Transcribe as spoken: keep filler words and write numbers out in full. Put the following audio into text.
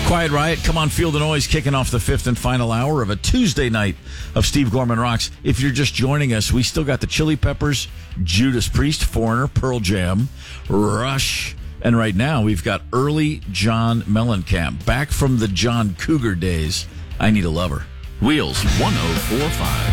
Quiet Riot, Come On Feel the Noise, kicking off the fifth and final hour of a Tuesday night of Steve Gorman Rocks. If you're just joining us, we still got the Chili Peppers, Judas Priest, Foreigner, Pearl Jam, Rush, and right now we've got early John Mellencamp, back from the John Cougar days. I Need a Lover. Wheels one oh four point five.